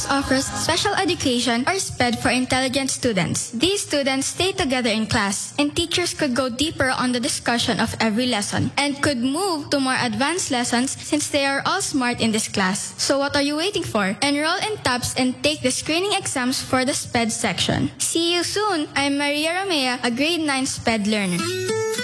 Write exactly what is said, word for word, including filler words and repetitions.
offers special education or SPED for intelligent students. These students stay together in class, and teachers could go deeper on the discussion of every lesson and could move to more advanced lessons since they are all smart in this class. So what are you waiting for? Enroll in TAPS and take the screening exams for the SPED section. See you soon! I'm Maria Romea, a grade nine SPED learner.